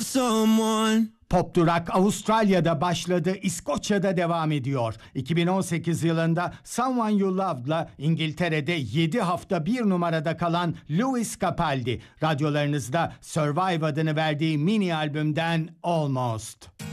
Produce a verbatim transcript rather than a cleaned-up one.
someone. Pop durak Avustralya'da başladı, İskoçya'da devam ediyor. iki bin on sekiz yılında Someone You Loved'la İngiltere'de yedi hafta bir numarada kalan Lewis Capaldi, radyolarınızda Survive adını verdiği mini albümden Almost.